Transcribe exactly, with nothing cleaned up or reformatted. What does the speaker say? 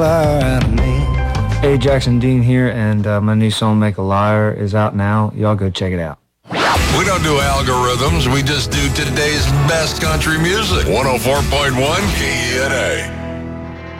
Hey, Jackson Dean here, and uh, my new song, Make a Liar, is out now. Y'all go check it out. We don't do algorithms. We just do today's best country music. one oh four point one K E N A.